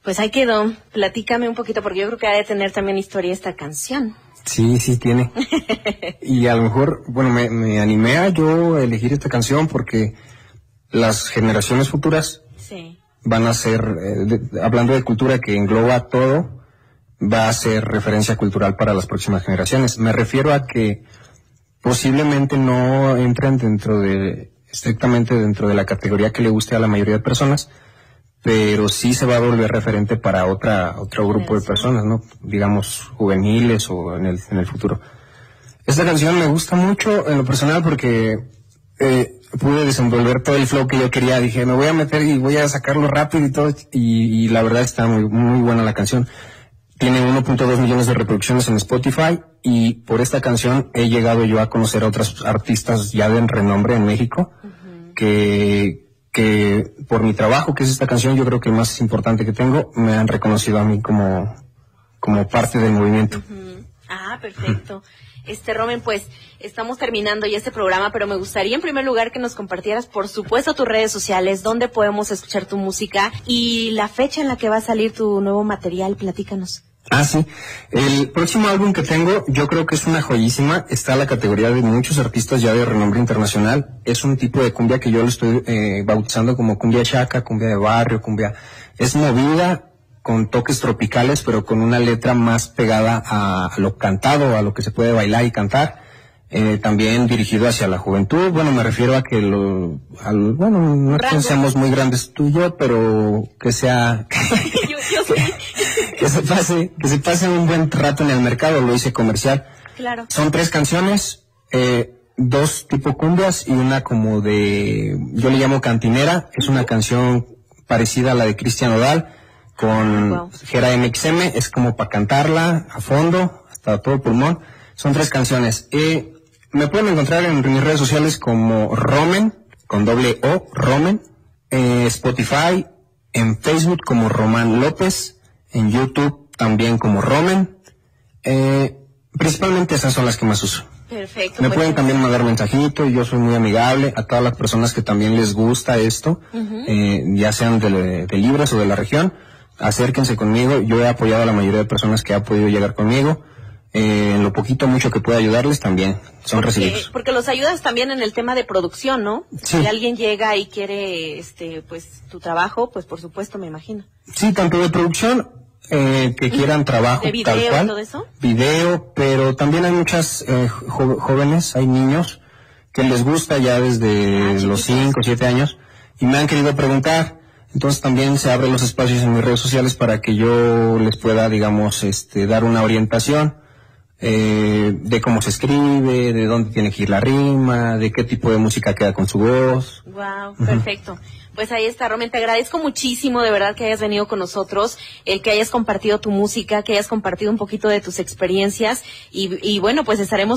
Pues ahí quedó. Platícame un poquito, porque yo creo que ha de tener también historia esta canción. Sí, sí tiene. Y a lo mejor, bueno, me animé a yo elegir esta canción porque las generaciones futuras Sí. van a ser, hablando de cultura que engloba todo, va a ser referencia cultural para las próximas generaciones. Me refiero a que posiblemente no entren estrictamente dentro de la categoría que le guste a la mayoría de personas, pero sí se va a volver referente para otro grupo de personas, ¿no? Digamos, juveniles o en el futuro. Esta canción me gusta mucho en lo personal porque pude desenvolver todo el flow que yo quería. Dije, me voy a meter y voy a sacarlo rápido y todo, y la verdad está muy, muy buena la canción. Tiene 1.2 millones de reproducciones en Spotify, y por esta canción he llegado yo a conocer a otras artistas ya de renombre en México, que por mi trabajo, que es esta canción, yo creo que el más importante que tengo, me han reconocido a mí como parte del movimiento. Ah, perfecto. Romen, pues estamos terminando ya este programa, pero me gustaría en primer lugar que nos compartieras, por supuesto, tus redes sociales, dónde podemos escuchar tu música y la fecha en la que va a salir tu nuevo material. Platícanos. Ah, sí. El próximo álbum que tengo, yo creo que es una joyísima. Está en la categoría de muchos artistas ya de renombre internacional. Es un tipo de cumbia que yo lo estoy bautizando como cumbia chaca, cumbia de barrio, cumbia. Es movida, con toques tropicales, pero con una letra más pegada a lo cantado, a lo que se puede bailar y cantar. También dirigido hacia la juventud. Bueno, me refiero a que bueno, no es que seamos muy grandes tú y yo, pero que sea yo sí. que se pase un buen rato en el mercado. Lo hice comercial. Claro. Son 3 canciones, 2 tipo cumbias y una como yo le llamo cantinera. Es una canción parecida a la de Cristian Nodal, con Gera MXM, es como para cantarla a fondo, hasta todo pulmón. Son 3 canciones. Me pueden encontrar en mis redes sociales como Romen, con doble O, Romen, Spotify, en Facebook como Román López, en YouTube también como Romen. Principalmente esas son las que más uso. Perfecto. Me pueden también mandar mensajitos, yo soy muy amigable a todas las personas que también les gusta esto, ya sean de Libres o de la región. Acérquense conmigo. Yo he apoyado a la mayoría de personas que ha podido llegar conmigo. En lo poquito mucho que pueda ayudarles también son recibidos. Porque los ayudas también en el tema de producción, ¿no? Sí. Si alguien llega y quiere pues tu trabajo, pues por supuesto, me imagino. Sí, tanto de producción, que quieran trabajo de video, tal cual, todo eso. Video, pero también hay muchas jóvenes, hay niños que les gusta ya desde los 5 o 7 años y me han querido preguntar. Entonces también se abren los espacios en mis redes sociales para que yo les pueda, digamos, dar una orientación de cómo se escribe, de dónde tiene que ir la rima, de qué tipo de música queda con su voz. Wow, perfecto. Pues ahí está, Romen, te agradezco muchísimo de verdad que hayas venido con nosotros, que hayas compartido tu música, que hayas compartido un poquito de tus experiencias y bueno, pues estaremos